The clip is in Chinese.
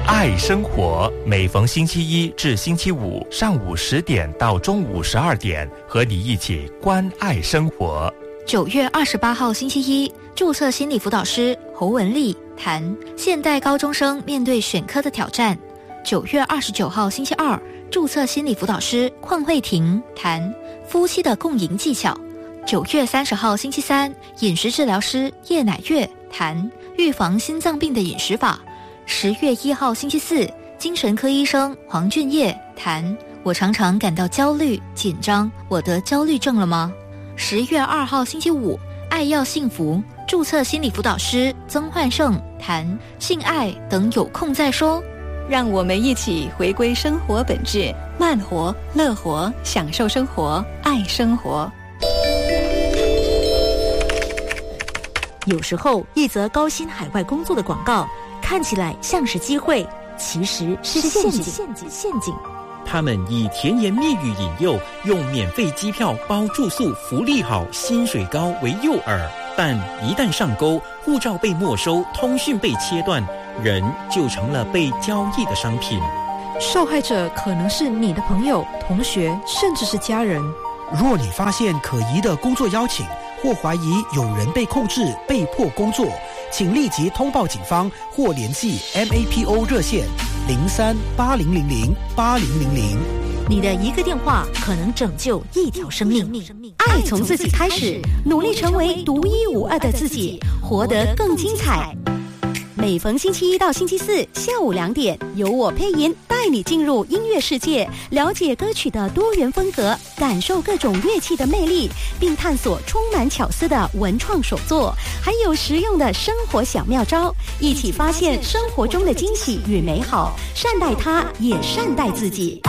爱生活，每逢星期一至星期五上午10点到中午12点，和你一起关爱生活。 9月28号星期一，注册心理辅导师侯文丽谈现代高中生面对选科的挑战。9月29号星期二，注册心理辅导师邝慧婷谈夫妻的共赢技巧。9月30号星期三，饮食治疗师叶乃月谈预防心脏病的饮食法。10月1号星期四，精神科医生黄俊业谈我常常感到焦虑紧张，我得焦虑症了吗？10月2号星期五，爱要幸福，注册心理辅导师曾焕胜谈性爱等有空再说。 让我们一起回归生活本质，慢活、乐活，享受生活，爱生活。 有时候，一则高薪海外工作的广告看起来像是机会，其实是陷阱。 他们以甜言蜜语引诱，用免费机票包住宿、福利好、薪水高为诱饵，但一旦上钩，护照被没收，通讯被切断，人就成了被交易的商品。 受害者可能是你的朋友、同学，甚至是家人。 若你发现可疑的工作邀请，或怀疑有人被控制、被迫工作，请立即通报警方或联系 MAPO 热线03-8000-8000。 你的一个电话可能拯救一条生命。爱从自己开始，努力成为独一无二的自己，活得更精彩。每逢星期一到星期四下午2点，由我配音带你进入音乐世界，了解歌曲的多元风格，感受各种乐器的魅力，并探索充满巧思的文创手作，还有实用的生活小妙招，一起发现生活中的惊喜与美好，善待它，也善待自己。